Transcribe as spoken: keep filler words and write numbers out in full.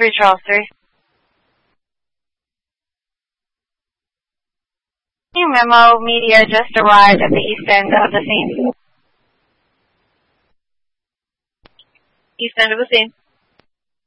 three, Charles three. New memo, media just arrived at the east end of the scene. East end of the scene.